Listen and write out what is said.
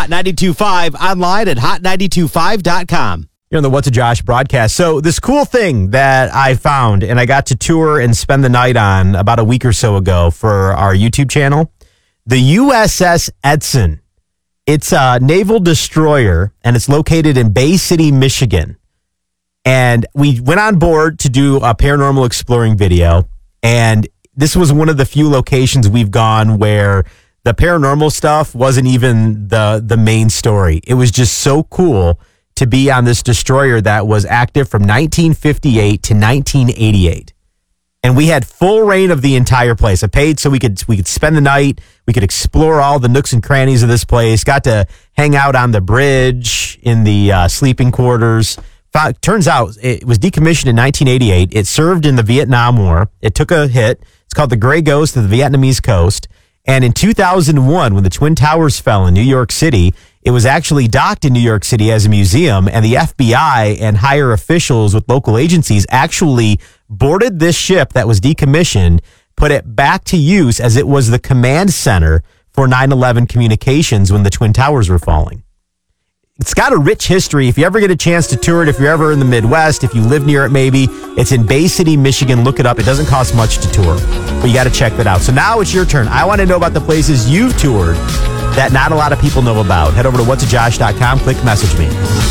Hot 92.5, online at hot925.com. You're on the What's a Josh broadcast. So this cool thing that I found and I got to tour and spend the night on about a week or so ago for our YouTube channel, the USS Edson. It's a naval destroyer and it's located in Bay City, Michigan. And we went on board to do a paranormal exploring video. And this was one of the few locations we've gone where the paranormal stuff wasn't even the main story. It was just so cool to be on this destroyer that was active from 1958 to 1988. And we had full reign of the entire place. I paid so we could spend the night. We could explore all the nooks and crannies of this place. Got to hang out on the bridge in the sleeping quarters. Turns out it was decommissioned in 1988. It served in the Vietnam War. It took a hit. It's called the Gray Ghost of the Vietnamese coast. And in 2001, when the Twin Towers fell in New York City, it was actually docked in New York City as a museum, and the FBI and higher officials with local agencies actually boarded this ship that was decommissioned, put it back to use as it was the command center for 9/11 communications when the Twin Towers were falling. It's got a rich history. If you ever get a chance to tour it, if you're ever in the Midwest, if you live near it maybe, it's in Bay City, Michigan. Look it up. It doesn't cost much to tour, but you got to check that out. So now it's your turn. I want to know about the places you've toured that not a lot of people know about. Head over to whatsajosh.com, click message me.